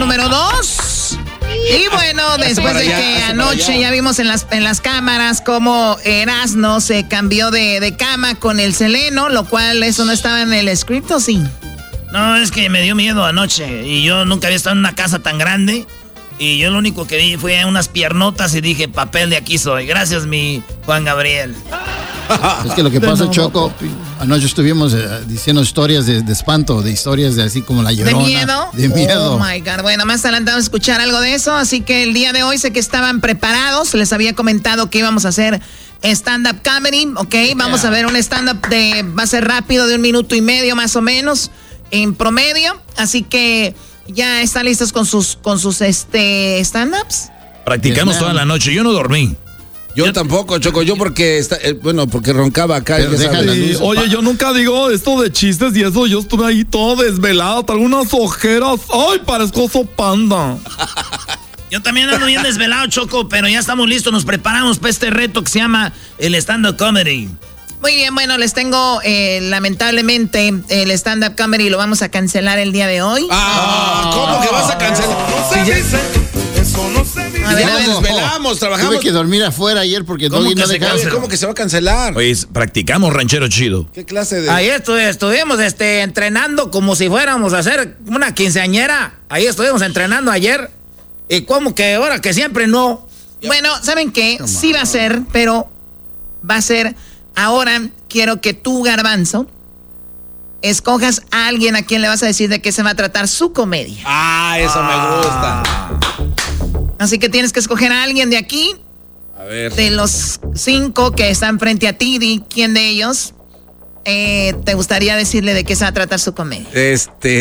número 2. Y bueno, después de que anoche ya vimos en las cámaras cómo Erasmo se cambió de cama con el Seleno, lo cual eso no estaba en el script, ¿o sí? No, es que me dio miedo anoche y yo nunca había estado en una casa tan grande y yo lo único que vi fue unas piernotas y dije, papel de aquí soy. Gracias, mi Juan Gabriel. Es que lo que pasa, Choco, anoche estuvimos diciendo historias de espanto, de historias de así como La Llorona. ¿De miedo? De miedo. Oh, my God. Bueno, más adelante vamos a escuchar algo de eso, así que el día de hoy sé que estaban preparados, les había comentado que íbamos a hacer stand-up comedy, ¿ok? Vamos a ver un stand-up va a ser rápido, de 1 minuto y medio más o menos, en promedio, así que ya están listos con sus stand-ups. Practicamos toda la noche, yo no dormí. Yo tampoco, Choco, yo porque porque roncaba acá. Y oye, yo nunca digo esto de chistes y eso, yo estuve ahí todo desvelado, traigo unas ojeras, ay, parezco oso panda. Yo también ando bien desvelado, Choco, pero ya estamos listos, nos preparamos para este reto que se llama el stand-up comedy. Muy bien, bueno, les tengo, lamentablemente, el stand-up comedy lo vamos a cancelar el día de hoy. ¿Cómo que vas a cancelar? Eso no se dice. A ver, desvelamos, trabajamos. Tuve que dormir afuera ayer porque Doggy no dejaba. ¿Cómo que se va a cancelar? Oye, practicamos ranchero chido. ¿Qué clase de...? Ahí estuvimos entrenando como si fuéramos a hacer una quinceañera. Ahí estuvimos entrenando ayer. Y como que ahora que siempre no. Bueno, ¿saben qué? Sí va a ser, pero va a ser... Ahora quiero que tú, Garbanzo, escojas a alguien a quien le vas a decir de qué se va a tratar su comedia. Eso me gusta. Así que tienes que escoger a alguien de aquí. A ver. De los 5 que están frente a ti, di quién de ellos te gustaría decirle de qué se va a tratar su comedia. Oye,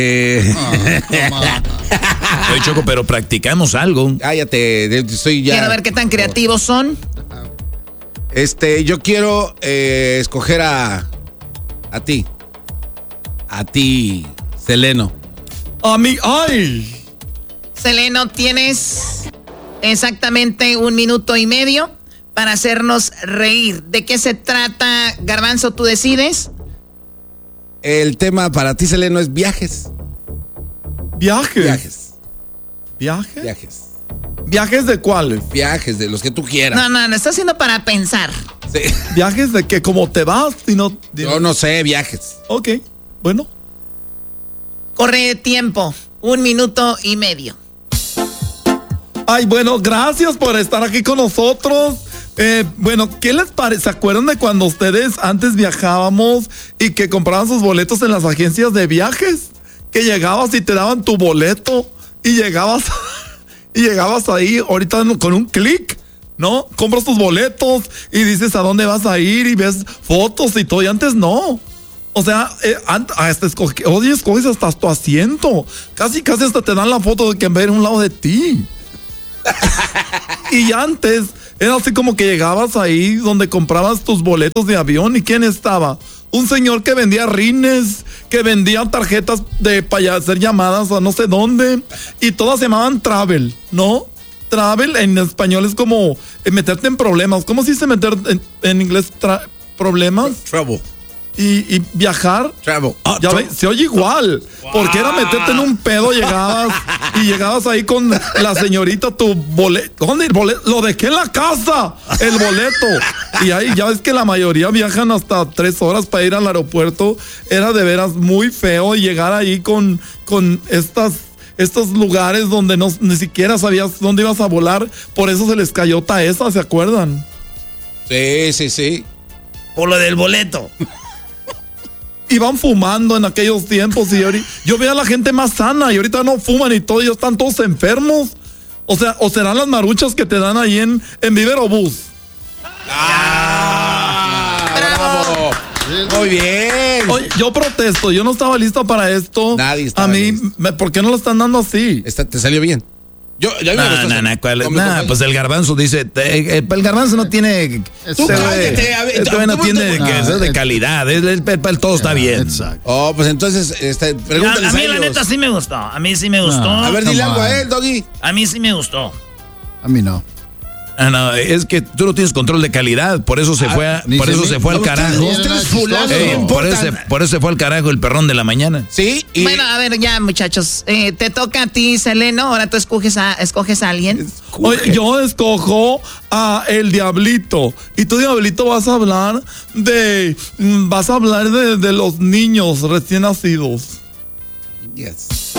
Choco, pero practicamos algo. Cállate, estoy ya... Quiero ver qué tan creativos son. Yo quiero escoger a ti. A ti, Seleno. A mí, ¡ay! Seleno, tienes exactamente 1 minuto y medio para hacernos reír. ¿De qué se trata, Garbanzo? ¿Tú decides? El tema para ti, Seleno, es viajes. ¿Viajes? ¿Viajes de cuáles? Viajes, de los que tú quieras. No, está haciendo para pensar. Sí. ¿Viajes de que como te vas? Yo no sé, viajes. Ok, bueno. Corre tiempo, 1 minuto y medio. Ay, bueno, gracias por estar aquí con nosotros. Bueno, ¿qué les parece? ¿Se acuerdan de cuando ustedes antes viajábamos y que compraban sus boletos en las agencias de viajes? Que llegabas y te daban tu boleto y llegabas ahí ahorita con un clic, ¿no? Compras tus boletos y dices a dónde vas a ir y ves fotos y todo. Y antes no. O sea, hasta escoges hasta tu asiento. Casi hasta te dan la foto de que ver a un lado de ti. Y antes era así como que llegabas ahí donde comprabas tus boletos de avión. ¿Y quién estaba? Un señor que vendía rines, que vendía tarjetas para hacer llamadas a no sé dónde. Y todas se llamaban travel, ¿no? Travel en español es como meterte en problemas. ¿Cómo se dice meter en inglés problemas? Trouble. Y viajar. Travel. Ya ves, se oye igual. Wow. Porque era meterte en un pedo, llegabas ahí con la señorita, tu boleto. ¿Dónde el boleto? Lo dejé en la casa, el boleto. Y ahí ya ves que la mayoría viajan hasta 3 horas para ir al aeropuerto. Era de veras muy feo llegar ahí con estos lugares donde ni siquiera sabías dónde ibas a volar. Por eso se les cayó Taesa, ¿se acuerdan? Sí. Por lo del boleto. Iban fumando en aquellos tiempos y yo veía a la gente más sana y ahorita no fuman y todo, ellos están todos enfermos. O sea, o serán las maruchas que te dan ahí en Vivero Bus. ¡Bravo! Muy bien. Oye, yo protesto, yo no estaba listo para esto. Nadie estaba a mí, listo. ¿por qué no lo están dando así? Te salió bien. Pues el Garbanzo dice, el Garbanzo no tiene... Tú cállate, no tiene que ser de calidad, todo está bien. Exacto. Pues entonces, pregúntales a mí la neta sí me gustó, A ver, dile algo a él, Doggy. A mí sí me gustó. A mí no. Ah, no, es que tú no tienes control de calidad, por eso se fue al carajo. Por eso se fue al carajo el perrón de la mañana. Sí. Bueno, a ver, ya, muchachos. Te toca a ti, Seleno. Ahora tú escoges a alguien. Oye, yo escojo a el Diablito. Y tú, Diablito, vas a hablar de los niños recién nacidos. Yes.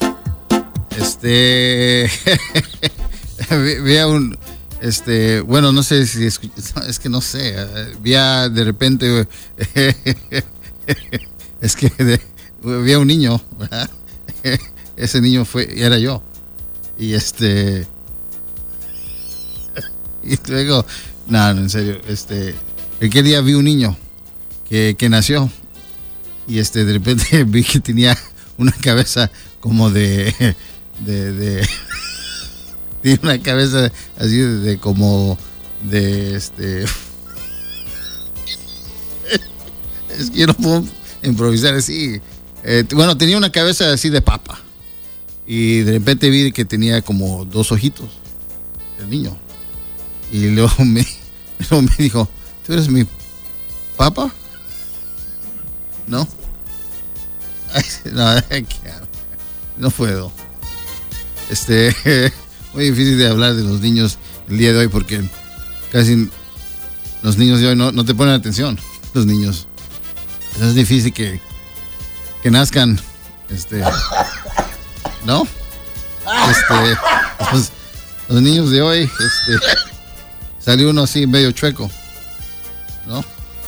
Vi a un, bueno, no sé si es que no sé, vi a de repente, vi a un niño, ¿verdad? Ese niño era yo, y y luego, no, en serio, aquel día vi un niño que nació, y de repente vi que tenía una cabeza como tiene una cabeza así es que yo no puedo improvisar así. Bueno, tenía una cabeza así de papa. Y de repente vi que tenía como 2 ojitos, el niño. Y luego me dijo, ¿tú eres mi papa? ¿No? No puedo. Muy difícil de hablar de los niños el día de hoy porque casi los niños de hoy no te ponen atención, los niños. Es difícil que nazcan, ¿no? Los niños de hoy, salió uno así medio chueco, ¿no?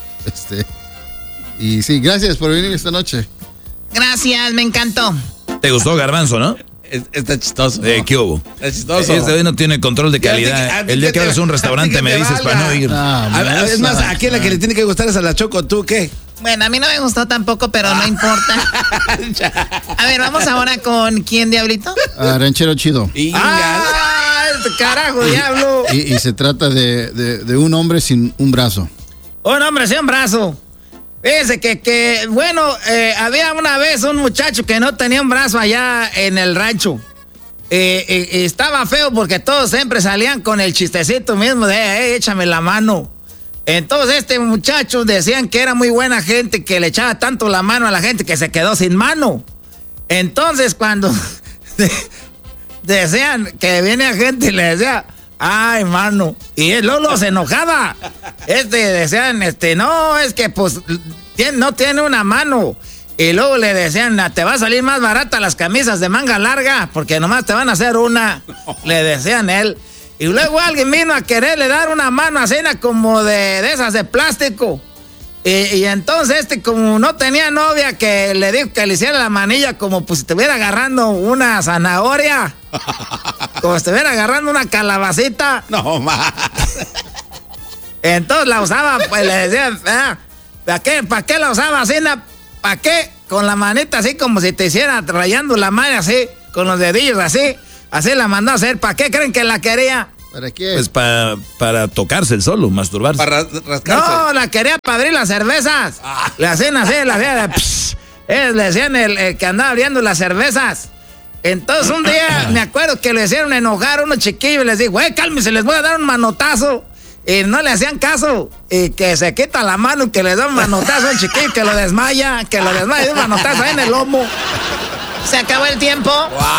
Y sí, gracias por venir esta noche. Gracias, me encantó. ¿Te gustó, Garbanzo, no? Está chistoso. ¿Qué hubo? Está chistoso. Este hoy no tiene control de calidad. El día que abres un restaurante me dices para no ir. Es más, aquí la que le tiene que gustar es a la Choco. ¿Tú qué? Bueno, a mí no me gustó tampoco, pero no importa. A ver, vamos ahora con ¿quién, Diablito? Ranchero Chido. Carajo, diablo. Y se trata de un hombre sin un brazo. Un hombre sin brazo. Fíjense que bueno, había una vez un muchacho que no tenía un brazo allá en el rancho. Estaba feo porque todos siempre salían con el chistecito mismo de, échame la mano. Entonces este muchacho decían que era muy buena gente, que le echaba tanto la mano a la gente que se quedó sin mano. Entonces cuando decían que venía gente y le decía, ay, mano, y él luego se enojaba. Decían, no, es que pues no tiene una mano. Y luego le decían, te va a salir más barata las camisas de manga larga, porque nomás te van a hacer una. Le decían él. Y luego alguien vino a quererle dar una mano así como de esas de plástico. Y entonces como no tenía novia, que le dijo que le hiciera la manilla como pues si estuviera agarrando una zanahoria. Como si estuviera agarrando una calabacita. No más. Entonces la usaba, pues le decían, ¿para qué la usaba así? ¿Para qué? Con la manita así como si te hiciera rayando la mano así, con los dedillos así. Así la mandó a hacer. ¿Para qué creen que la quería? ¿Para qué? Pues para tocarse el solo, masturbarse. Para rascarse. No, la quería para abrir las cervezas. Le hacían así, le decían el que andaba abriendo las cervezas. Entonces un día me acuerdo que le hicieron enojar a unos chiquillos y les dijo, cálmense, les voy a dar un manotazo. Y no le hacían caso. Y que se quita la mano y que le da un manotazo al chiquillo, que lo desmaya de un manotazo ahí en el lomo. Se acabó el tiempo. Wow.